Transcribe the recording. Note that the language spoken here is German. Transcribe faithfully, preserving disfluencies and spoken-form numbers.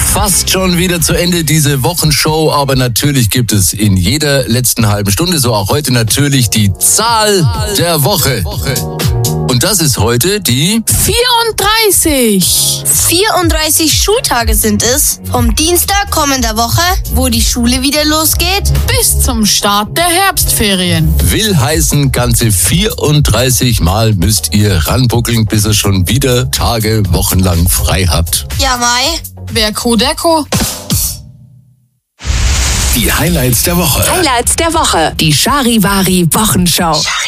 fast schon wieder zu Ende, diese Wochenshow, aber natürlich gibt es in jeder letzten halben Stunde, so auch heute natürlich, die Zahl der Woche. Und das ist heute die vierunddreißig. vierunddreißig Schultage sind es, vom Dienstag kommender Woche, wo die Schule wieder losgeht, bis zum Start der Herbstferien. Will heißen, ganze vierunddreißig Mal müsst ihr ranbuckeln, bis ihr schon wieder Tage, Wochen lang frei habt. Ja, Mai. Wer Kodeko? Die Highlights der Woche. Highlights der Woche. Die Charivari Wochenschau.